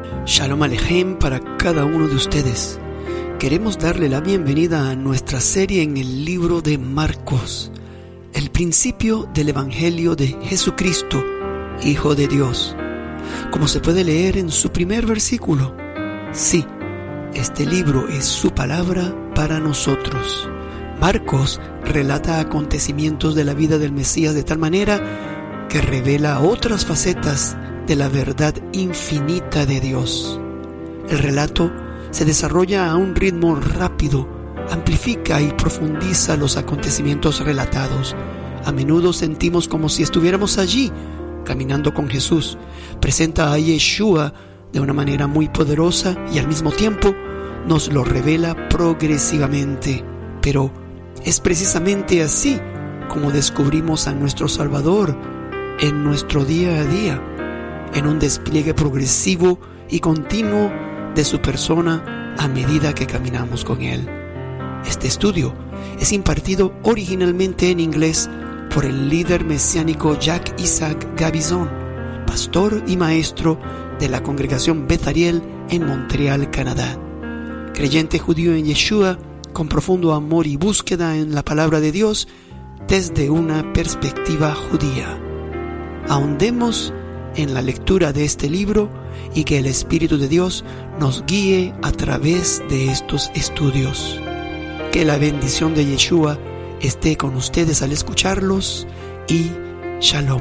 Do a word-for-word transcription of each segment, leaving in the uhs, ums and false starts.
Shalom Alejem para cada uno de ustedes. Queremos darle la bienvenida a nuestra serie en el libro de Marcos, el principio del Evangelio de Jesucristo, Hijo de Dios. Como se puede leer en su primer versículo, sí, este libro es su palabra para nosotros. Marcos relata acontecimientos de la vida del Mesías de tal manera que revela otras facetas de la verdad infinita de Dios. El relato se desarrolla a un ritmo rápido, amplifica y profundiza los acontecimientos relatados. A menudo sentimos como si estuviéramos allí, caminando con Jesús. Presenta a Yeshua de una manera muy poderosa y al mismo tiempo nos lo revela progresivamente. Pero es precisamente así como descubrimos a nuestro Salvador en nuestro día a día, en un despliegue progresivo y continuo de su persona a medida que caminamos con Él. Este estudio es impartido originalmente en inglés por el líder mesiánico Jacques Isaac Gabizon, pastor y maestro de la congregación Beth Ariel en Montreal, Canadá. Creyente judío en Yeshua, con profundo amor y búsqueda en la palabra de Dios desde una perspectiva judía. Ahondemos en la lectura de este libro y que el Espíritu de Dios nos guíe a través de estos estudios. Que la bendición de Yeshua esté con ustedes al escucharlos y Shalom.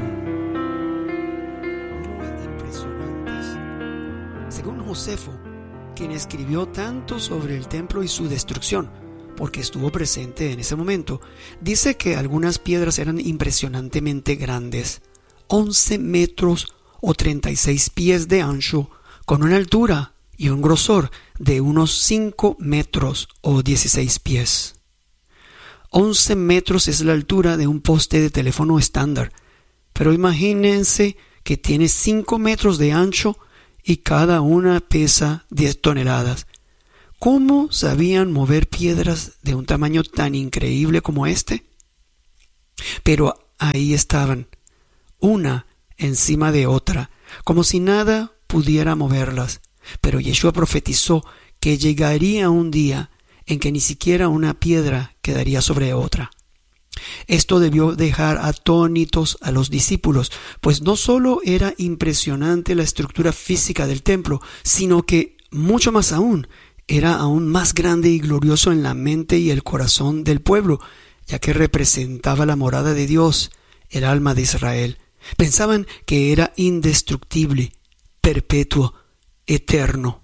Muy impresionantes. Según Josefo, quien escribió tanto sobre el templo y su destrucción, porque estuvo presente en ese momento, dice que algunas piedras eran impresionantemente grandes, once metros o treinta y seis pies de ancho, con una altura y un grosor de unos cinco metros o dieciséis pies. once metros es la altura de un poste de teléfono estándar, pero imagínense que tiene cinco metros de ancho y cada una pesa diez toneladas. ¿Cómo sabían mover piedras de un tamaño tan increíble como este? Pero ahí estaban, una encima de otra, como si nada pudiera moverlas. Pero Yeshua profetizó que llegaría un día en que ni siquiera una piedra quedaría sobre otra. Esto debió dejar atónitos a los discípulos, pues no solo era impresionante la estructura física del templo, sino que, mucho más aún, era aún más grande y glorioso en la mente y el corazón del pueblo, ya que representaba la morada de Dios, el alma de Israel. Pensaban que era indestructible, perpetuo, eterno.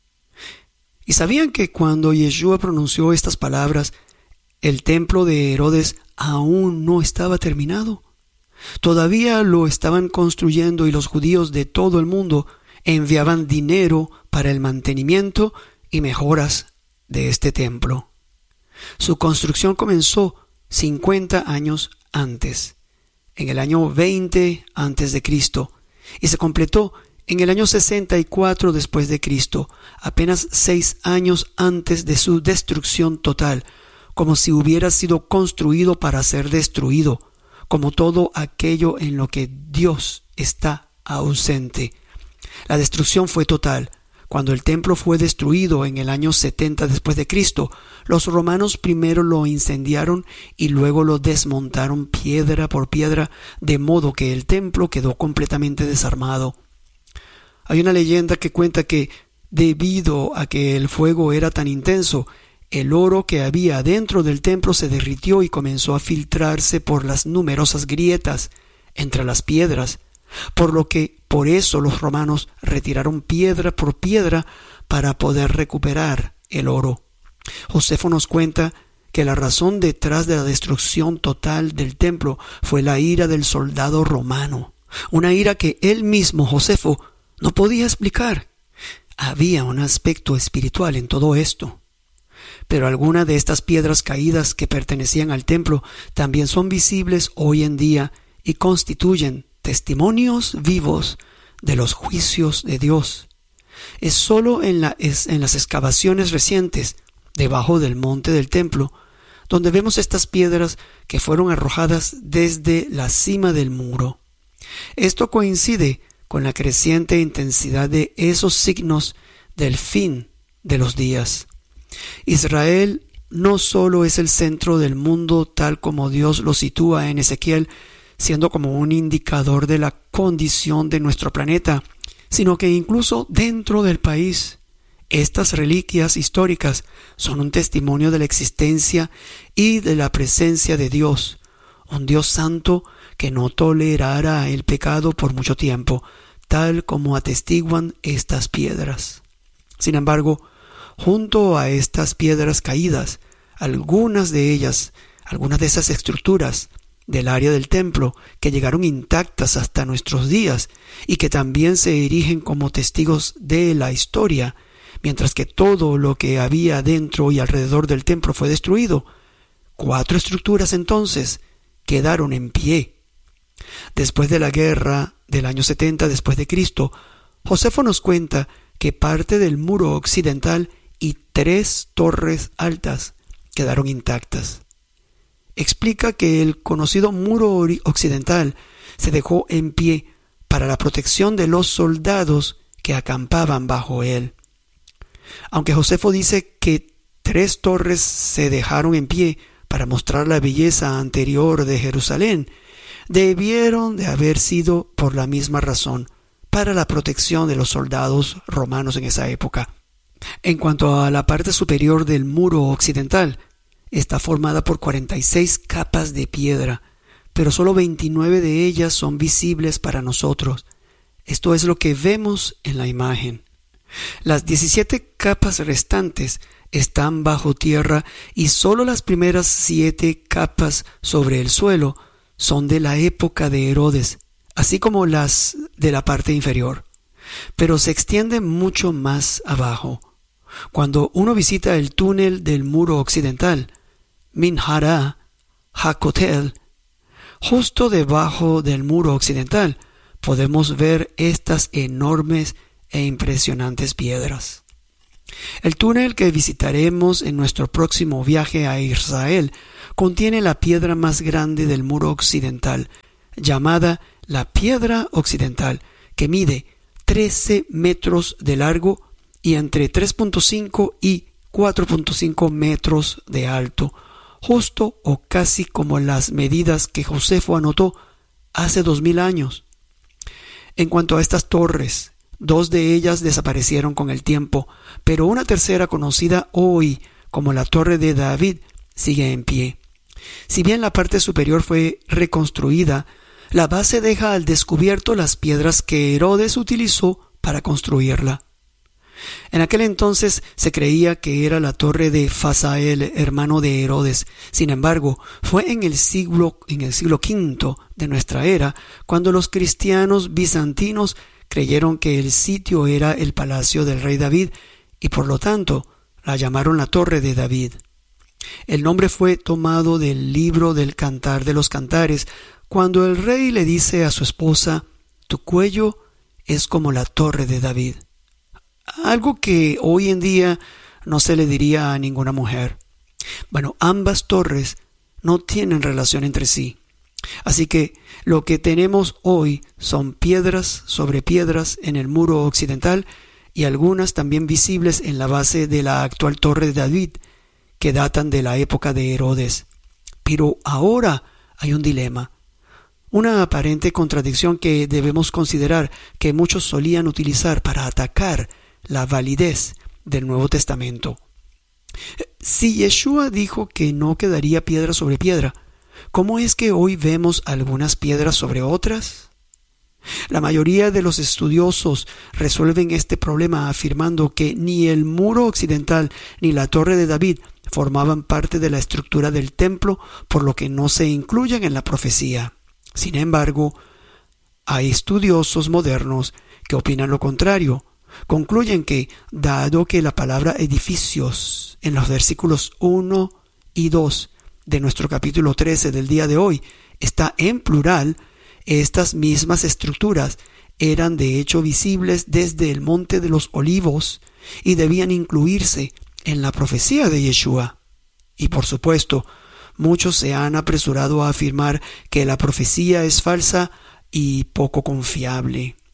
Y sabían que cuando Yeshua pronunció estas palabras, el templo de Herodes aún no estaba terminado. Todavía lo estaban construyendo y los judíos de todo el mundo enviaban dinero para el mantenimiento y mejoras de este templo. Su construcción comenzó cincuenta años antes, en el año veinte antes de Cristo, y se completó en el año sesenta y cuatro después de Cristo, apenas seis años antes de su destrucción total, como si hubiera sido construido para ser destruido, como todo aquello en lo que Dios está ausente. La destrucción fue total. Cuando el templo fue destruido en el año setenta después de Cristo, los romanos primero lo incendiaron y luego lo desmontaron piedra por piedra, de modo que el templo quedó completamente desarmado. Hay una leyenda que cuenta que, debido a que el fuego era tan intenso, el oro que había dentro del templo se derritió y comenzó a filtrarse por las numerosas grietas entre las piedras, por lo que por eso los romanos retiraron piedra por piedra para poder recuperar el oro. Josefo nos cuenta que la razón detrás de la destrucción total del templo fue la ira del soldado romano, una ira que él mismo, Josefo, no podía explicar. Había un aspecto espiritual en todo esto. Pero algunas de estas piedras caídas que pertenecían al templo también son visibles hoy en día y constituyen testimonios vivos de los juicios de Dios. Es solo en, la, es en las excavaciones recientes, debajo del monte del templo, donde vemos estas piedras que fueron arrojadas desde la cima del muro. Esto coincide con la creciente intensidad de esos signos del fin de los días. Israel no solo es el centro del mundo tal como Dios lo sitúa en Ezequiel, siendo como un indicador de la condición de nuestro planeta, sino que incluso dentro del país, estas reliquias históricas son un testimonio de la existencia y de la presencia de Dios, un Dios santo que no tolerará el pecado por mucho tiempo, tal como atestiguan estas piedras. Sin embargo, junto a estas piedras caídas, algunas de ellas, algunas de esas estructuras del área del templo que llegaron intactas hasta nuestros días y que también se erigen como testigos de la historia, mientras que todo lo que había dentro y alrededor del templo fue destruido, cuatro estructuras entonces quedaron en pie. Después de la guerra del año setenta después de Cristo, Josefo nos cuenta que parte del muro occidental y tres torres altas quedaron intactas. Explica que el conocido muro occidental se dejó en pie para la protección de los soldados que acampaban bajo él. Aunque Josefo dice que tres torres se dejaron en pie para mostrar la belleza anterior de Jerusalén, debieron de haber sido por la misma razón, para la protección de los soldados romanos en esa época. En cuanto a la parte superior del muro occidental, está formada por cuarenta y seis capas de piedra, pero solo veintinueve de ellas son visibles para nosotros. Esto es lo que vemos en la imagen. Las diecisiete capas restantes están bajo tierra y solo las primeras siete capas sobre el suelo son de la época de Herodes, así como las de la parte inferior, pero se extienden mucho más abajo. Cuando uno visita el túnel del muro occidental, Minhara Hakotel, justo debajo del muro occidental, podemos ver estas enormes e impresionantes piedras. El túnel que visitaremos en nuestro próximo viaje a Israel contiene la piedra más grande del muro occidental, llamada la Piedra Occidental, que mide trece metros de largo y entre tres punto cinco y cuatro punto cinco metros de alto, justo o casi como las medidas que Josefo anotó hace dos mil años. En cuanto a estas torres, dos de ellas desaparecieron con el tiempo, pero una tercera, conocida hoy como la Torre de David, sigue en pie. Si bien la parte superior fue reconstruida, la base deja al descubierto las piedras que Herodes utilizó para construirla. En aquel entonces se creía que era la torre de Fasael, hermano de Herodes. Sin embargo, fue en el siglo, en el siglo quinto de nuestra era cuando los cristianos bizantinos creyeron que el sitio era el palacio del rey David y por lo tanto la llamaron la Torre de David. El nombre fue tomado del libro del Cantar de los Cantares, cuando el rey le dice a su esposa: «Tu cuello es como la Torre de David». Algo que hoy en día no se le diría a ninguna mujer. Bueno, ambas torres no tienen relación entre sí. Así que lo que tenemos hoy son piedras sobre piedras en el muro occidental y algunas también visibles en la base de la actual Torre de David, que datan de la época de Herodes. Pero ahora hay un dilema, una aparente contradicción que debemos considerar, que muchos solían utilizar para atacar la validez del Nuevo Testamento. Si Yeshua dijo que no quedaría piedra sobre piedra, ¿cómo es que hoy vemos algunas piedras sobre otras? La mayoría de los estudiosos resuelven este problema afirmando que ni el muro occidental ni la Torre de David formaban parte de la estructura del templo, por lo que no se incluyen en la profecía. Sin embargo, hay estudiosos modernos que opinan lo contrario. Concluyen que, dado que la palabra edificios en los versículos uno y dos de nuestro capítulo trece del día de hoy está en plural, estas mismas estructuras eran de hecho visibles desde el Monte de los Olivos y debían incluirse en la profecía de Yeshua. Y por supuesto, muchos se han apresurado a afirmar que la profecía es falsa y poco confiable.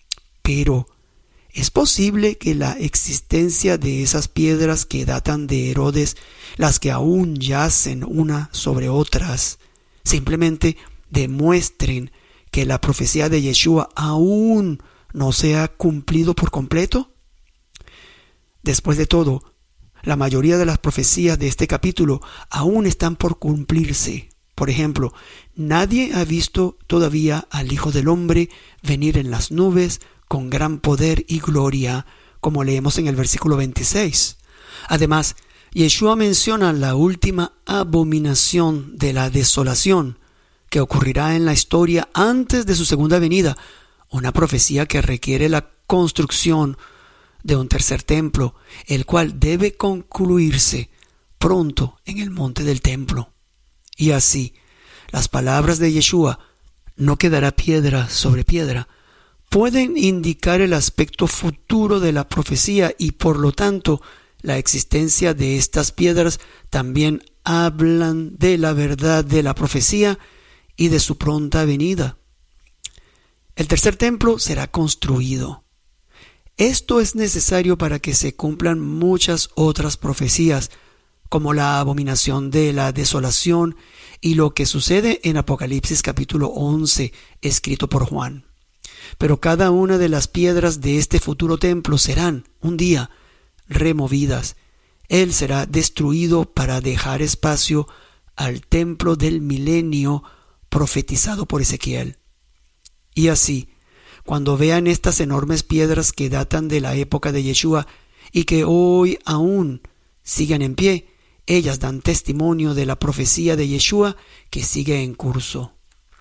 Pero ¿es posible que la existencia de esas piedras que datan de Herodes, las que aún yacen una sobre otras, simplemente demuestren que la profecía de Yeshua aún no se ha cumplido por completo? Después de todo, la mayoría de las profecías de este capítulo aún están por cumplirse. Por ejemplo, nadie ha visto todavía al Hijo del Hombre venir en las nubes con gran poder y gloria, como leemos en el versículo veintiséis. Además, Yeshua menciona la última abominación de la desolación que ocurrirá en la historia antes de su segunda venida, una profecía que requiere la construcción de un tercer templo, el cual debe concluirse pronto en el monte del templo. Y así, las palabras de Yeshua, no quedará piedra sobre piedra, pueden indicar el aspecto futuro de la profecía y por lo tanto la existencia de estas piedras también hablan de la verdad de la profecía y de su pronta venida. El tercer templo será construido. Esto es necesario para que se cumplan muchas otras profecías, como la abominación de la desolación y lo que sucede en Apocalipsis capítulo once, escrito por Juan. Pero cada una de las piedras de este futuro templo serán, un día, removidas. Él será destruido para dejar espacio al templo del milenio profetizado por Ezequiel. Y así, cuando vean estas enormes piedras que datan de la época de Yeshua y que hoy aún siguen en pie, ellas dan testimonio de la profecía de Yeshua que sigue en curso.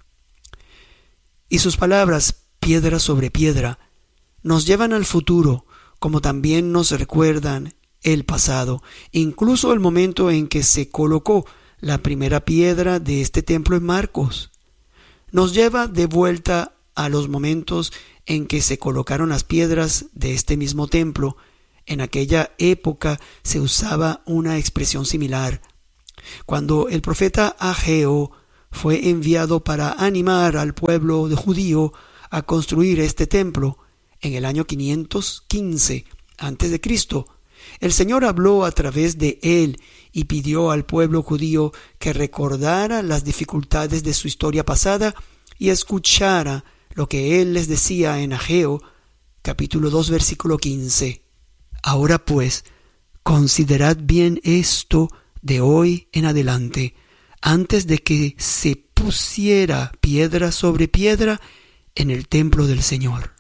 Y sus palabras, piedra sobre piedra, nos llevan al futuro, como también nos recuerdan el pasado, incluso el momento en que se colocó la primera piedra de este templo en Marcos. Nos lleva de vuelta a los momentos en que se colocaron las piedras de este mismo templo. En aquella época se usaba una expresión similar. Cuando el profeta Ageo fue enviado para animar al pueblo judío a construir este templo en el año quinientos quince antes de Cristo, el Señor habló a través de él y pidió al pueblo judío que recordara las dificultades de su historia pasada y escuchara lo que él les decía en Ageo capítulo dos versículo quince. Ahora pues, considerad bien esto de hoy en adelante, antes de que se pusiera piedra sobre piedra en el templo del Señor.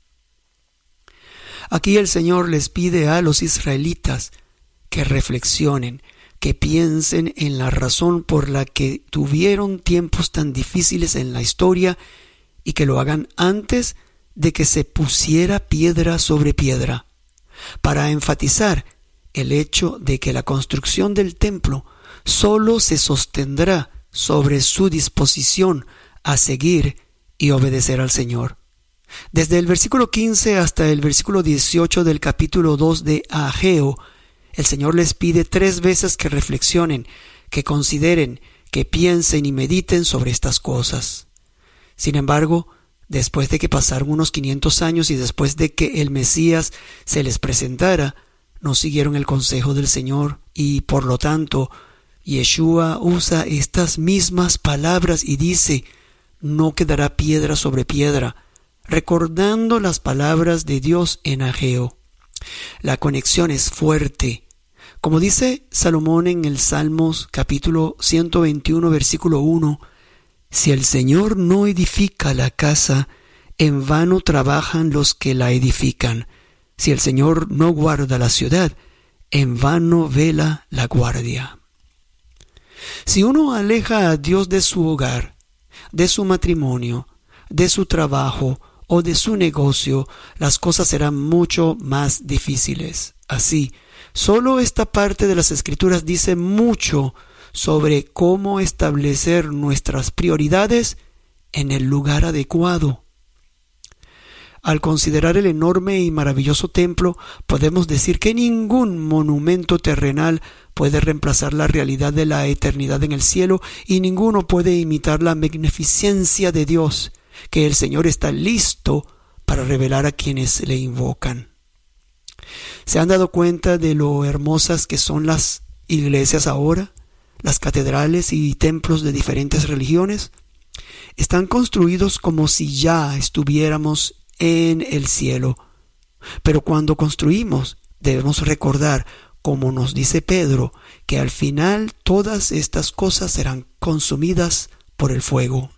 Aquí el Señor les pide a los israelitas que reflexionen, que piensen en la razón por la que tuvieron tiempos tan difíciles en la historia y que lo hagan antes de que se pusiera piedra sobre piedra, para enfatizar el hecho de que la construcción del templo solo se sostendrá sobre su disposición a seguir y obedecer al Señor. Desde el versículo quince hasta el versículo dieciocho del capítulo dos de Ageo, el Señor les pide tres veces que reflexionen, que consideren, que piensen y mediten sobre estas cosas. Sin embargo, después de que pasaron unos quinientos años y después de que el Mesías se les presentara, no siguieron el consejo del Señor y, por lo tanto, Yeshua usa estas mismas palabras y dice: no quedará piedra sobre piedra, recordando las palabras de Dios en Ageo. La conexión es fuerte. Como dice Salomón en el Salmos capítulo ciento veintiuno versículo uno, si el Señor no edifica la casa, en vano trabajan los que la edifican. Si el Señor no guarda la ciudad, en vano vela la guardia. Si uno aleja a Dios de su hogar, de su matrimonio, de su trabajo o de su negocio, las cosas serán mucho más difíciles. Así, solo esta parte de las Escrituras dice mucho sobre cómo establecer nuestras prioridades en el lugar adecuado. Al considerar el enorme y maravilloso templo, podemos decir que ningún monumento terrenal puede reemplazar la realidad de la eternidad en el cielo y ninguno puede imitar la magnificencia de Dios, que el Señor está listo para revelar a quienes le invocan. ¿Se han dado cuenta de lo hermosas que son las iglesias ahora? Las catedrales y templos de diferentes religiones están construidos como si ya estuviéramos en el cielo. Pero cuando construimos, debemos recordar, como nos dice Pedro, que al final todas estas cosas serán consumidas por el fuego.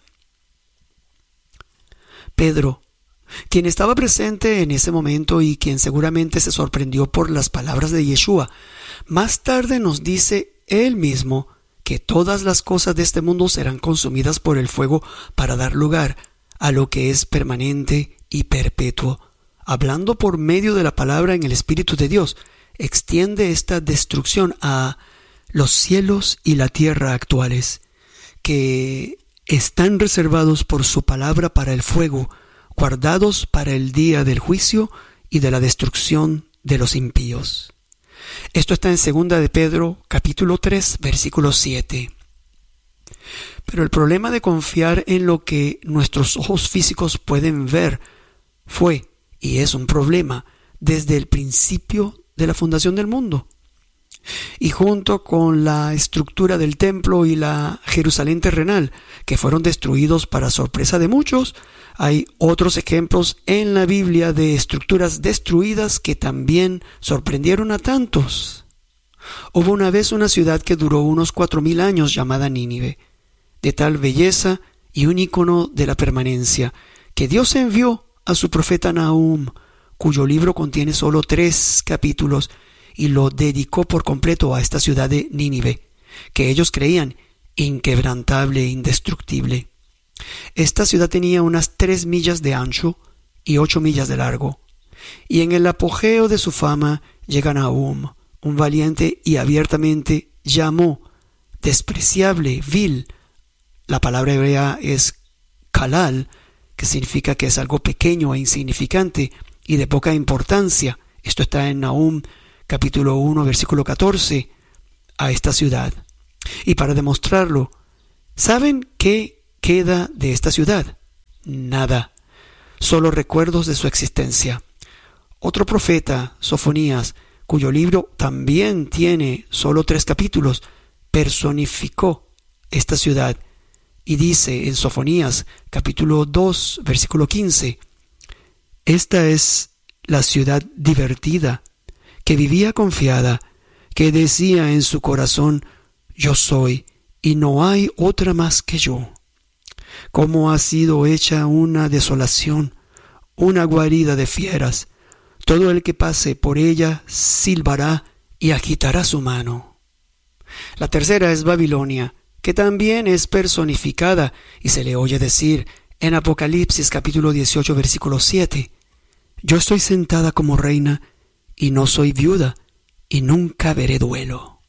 Pedro, quien estaba presente en ese momento y quien seguramente se sorprendió por las palabras de Yeshua, más tarde nos dice él mismo que todas las cosas de este mundo serán consumidas por el fuego para dar lugar a lo que es permanente y perpetuo. Hablando por medio de la palabra en el Espíritu de Dios, extiende esta destrucción a los cielos y la tierra actuales, que están reservados por su palabra para el fuego, guardados para el día del juicio y de la destrucción de los impíos. Esto está en segunda de Pedro, capítulo tres, versículo siete. Pero el problema de confiar en lo que nuestros ojos físicos pueden ver fue, y es un problema, desde el principio de la fundación del mundo. Y junto con la estructura del templo y la Jerusalén terrenal, que fueron destruidos para sorpresa de muchos, hay otros ejemplos en la Biblia de estructuras destruidas que también sorprendieron a tantos. Hubo una vez una ciudad que duró unos cuatro mil años llamada Nínive, de tal belleza y un ícono de la permanencia, que Dios envió a su profeta Nahum, cuyo libro contiene solo tres capítulos, y lo dedicó por completo a esta ciudad de Nínive, que ellos creían inquebrantable e indestructible. Esta ciudad tenía unas tres millas de ancho y ocho millas de largo, y en el apogeo de su fama llega Nahum, un valiente, y abiertamente llamó despreciable, vil. La palabra hebrea es kalal, que significa que es algo pequeño e insignificante y de poca importancia. Esto está en Nahum capítulo uno, versículo catorce, a esta ciudad. Y para demostrarlo, ¿saben qué queda de esta ciudad? Nada, solo recuerdos de su existencia. Otro profeta, Sofonías, cuyo libro también tiene solo tres capítulos, personificó esta ciudad y dice en Sofonías capítulo dos, versículo quince, esta es la ciudad divertida, que vivía confiada, que decía en su corazón, yo soy, y no hay otra más que yo. Cómo ha sido hecha una desolación, una guarida de fieras. Todo el que pase por ella silbará y agitará su mano. La tercera es Babilonia, que también es personificada, y se le oye decir en Apocalipsis capítulo dieciocho, versículo siete, yo estoy sentada como reina, y no soy viuda, y nunca veré duelo.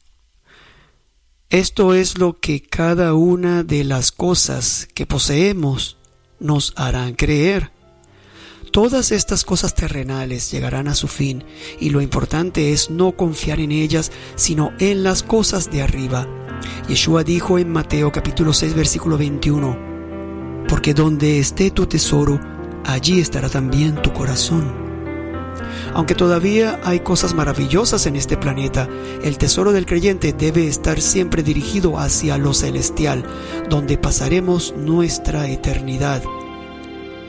Esto es lo que cada una de las cosas que poseemos nos harán creer. Todas estas cosas terrenales llegarán a su fin, y lo importante es no confiar en ellas, sino en las cosas de arriba. Yeshua dijo en Mateo capítulo seis, versículo veintiuno, porque donde esté tu tesoro, allí estará también tu corazón. Aunque todavía hay cosas maravillosas en este planeta, el tesoro del creyente debe estar siempre dirigido hacia lo celestial, donde pasaremos nuestra eternidad.